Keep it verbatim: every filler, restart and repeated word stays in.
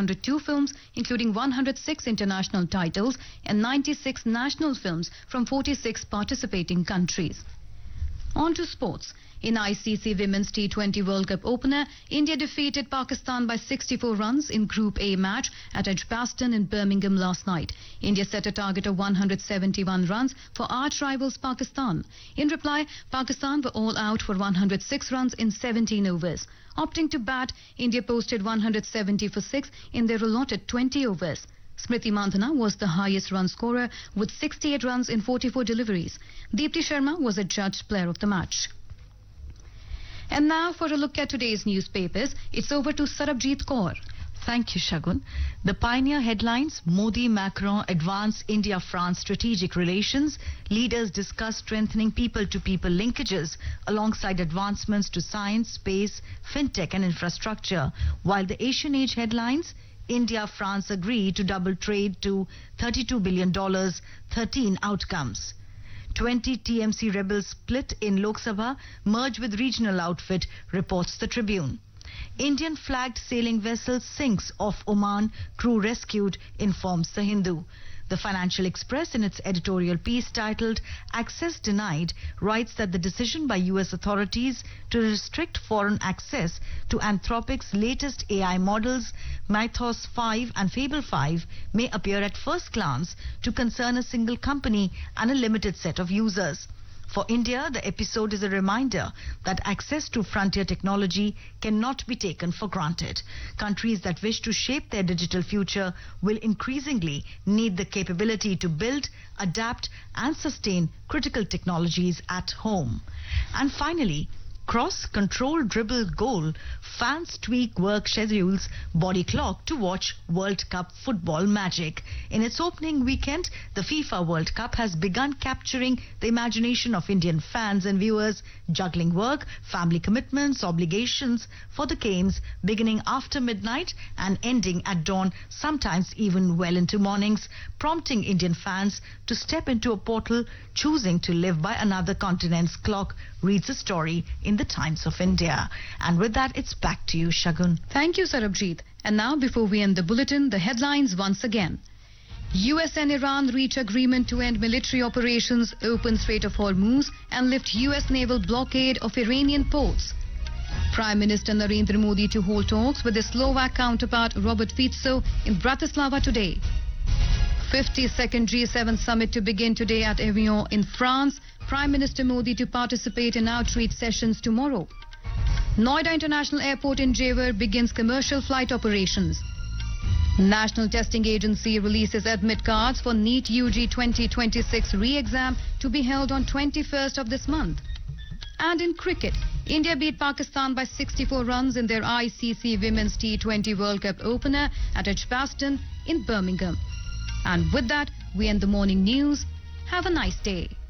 hundred two films, including one hundred six international titles and ninety-six national films from forty-six participating countries. On to sports. In I C C Women's T twenty World Cup opener, India defeated Pakistan by sixty-four runs in Group A match at Edgbaston in Birmingham last night. India set a target of one hundred seventy-one runs for arch rivals Pakistan. In reply, Pakistan were all out for one hundred six runs in seventeen overs. Opting to bat, India posted one hundred seventy for six in their allotted twenty overs. Smriti Mandhana was the highest run scorer with sixty-eight runs in forty-four deliveries. Deepti Sharma was adjudged player of the match. And now for a look at today's newspapers, it's over to Sarabjit Kaur. Thank you, Shagun. The pioneer headlines: Modi, Macron advance India-France strategic relations. Leaders discuss strengthening people-to-people linkages alongside advancements to science, space, fintech and infrastructure. While the Asian Age headlines: India, France agree to double trade to thirty-two billion dollars, thirteen outcomes. twenty T M C rebels split in Lok Sabha, merge with regional outfit, reports the Tribune. Indian flagged sailing vessel sinks off Oman, crew rescued, informs the Hindu. The Financial Express, in its editorial piece titled Access Denied, writes that the decision by U S authorities to restrict foreign access to Anthropic's latest A I models, Mythos five and Fable five, may appear at first glance to concern a single company and a limited set of users. For India, the episode is a reminder that access to frontier technology cannot be taken for granted. Countries that wish to shape their digital future will increasingly need the capability to build, adapt, and sustain critical technologies at home. And finally, cross, control, dribble, goal. Fans tweak work schedules, body clock to watch World Cup football magic. In its opening weekend, the FIFA World Cup has begun capturing the imagination of Indian fans and viewers, juggling work, family commitments, obligations for the games, beginning after midnight and ending at dawn, sometimes even well into mornings, prompting Indian fans to step into a portal, choosing to live by another continent's clock, reads a story in the Times of India. And with that, it's back to you, Shagun. Thank you, Sarabjit. And now, before we end the bulletin, the headlines once again. U S and Iran reach agreement to end military operations, open Strait of Hormuz, and lift U S naval blockade of Iranian ports. Prime Minister Narendra Modi to hold talks with his Slovak counterpart Robert Fico in Bratislava today. fifty-second G seven summit to begin today at Evian in France. Prime Minister Modi to participate in outreach sessions tomorrow. Noida International Airport in Jewar begins commercial flight operations. National Testing Agency releases admit cards for NEET U G twenty twenty-six re-exam to be held on twenty-first of this month. And in cricket, India beat Pakistan by sixty-four runs in their I C C Women's T twenty World Cup opener at Edgbaston in Birmingham. And with that, we end the morning news. Have a nice day.